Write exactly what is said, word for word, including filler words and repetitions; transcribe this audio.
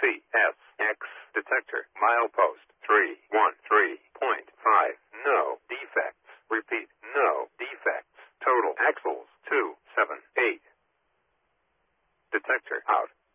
C S X detector milepost three one three point five. No defects. Repeat, no defects. Total axles two seven eight. Detector out.